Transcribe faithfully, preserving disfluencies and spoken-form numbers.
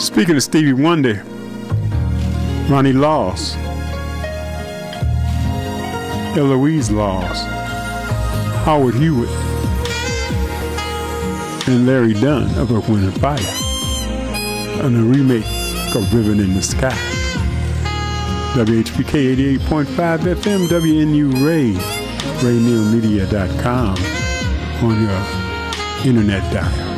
Speaking of Stevie Wonder, Ronnie Laws, Eloise Laws, Howard Hewitt, and Larry Dunn of Earth, Wind and Fire on a remake of Ribbon in the Sky. W H P K eighty-eight point five F M, W N U Ray, ray neal media dot com on your internet dial.